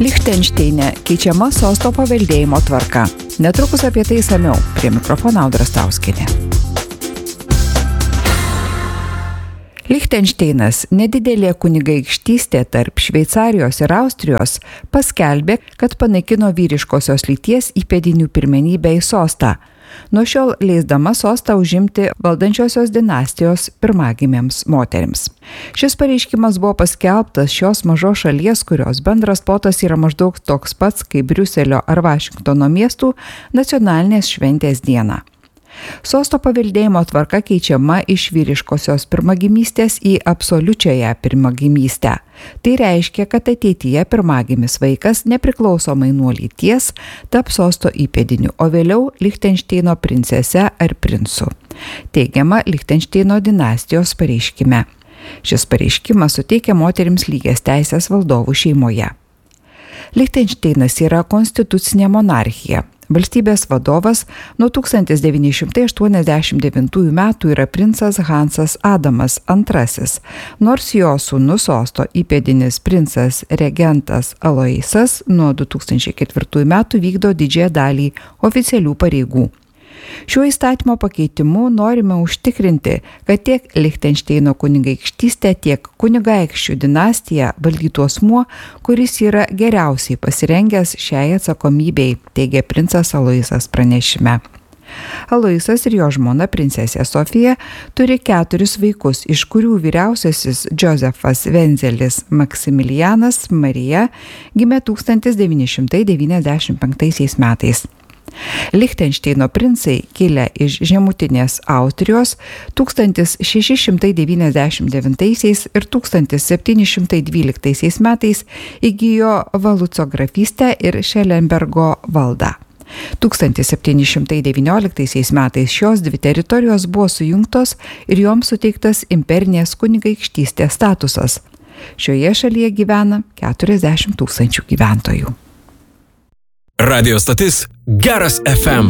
Lichtenšteine keičiama sosto paveldėjimo tvarka. Netrukus apie tai išsamiau. Prie mikrofono Audra Stauskienė. Lichtenšteinas, nedidelė kunigaikštystė tarp Šveicarijos ir Austrijos, paskelbė, kad panaikino vyriškosios lyties įpėdinių pirmenybę į sostą. Nuo šiol leisdama sostą užimti valdančiosios dinastijos pirmagimėms moterims. Šis pareiškimas buvo paskelbtas šios mažos šalies, kurios bendras plotas yra maždaug toks pats kaip Briuselio ar Vašingtono miestų nacionalinės šventės dieną. Sosto paveldėjimo tvarka keičiama iš vyriškosios pirmagimystės į absoliučiąją pirmagimystę. Tai reiškia, kad ateityje pirmagimis vaikas nepriklausomai nuo lyties taps sosto įpėdiniu, o vėliau Lichtenšteino princese ar princu. Teigiama Lichtenšteino dinastijos pareiškime. Šis pareiškimas suteikia moterims lygias teisės valdovų šeimoje. Lichtenšteinas yra konstitucinė monarchija. Valstybės vadovas nuo 1989 metų yra princas Hansas Adamas II, nors jo sūnus sosto įpėdinis princas regentas Aloisas nuo 2004 metų vykdo didžiąją dalį oficialių pareigų. Šiuo įstatymo pakeitimu norime užtikrinti, kad tiek Lichtenšteino kunigaikštystė, tiek kunigaikščių dinastija valdytų asmuo, kuris yra geriausiai pasirengęs šiai atsakomybei, teigia princas Aloisas pranešime. Aloisas ir jo žmona princesė Sofija turi 4 vaikus, iš kurių vyriausiasis Džozefas Venzelis Maksimilianas Marija gimė 1995 metais. Lichtenšteino princai, kilę iš žemutinės Austrijos, 1699 ir 1712 metais įgijo Valuco grafystę ir Šelembergo valdą. 1719 metais šios dvi teritorijos buvo sujungtos ir joms suteiktas imperinės kunigaikštystės statusas. Šioje šalyje gyvena 40 000 gyventojų. Radio stotis Geras FM.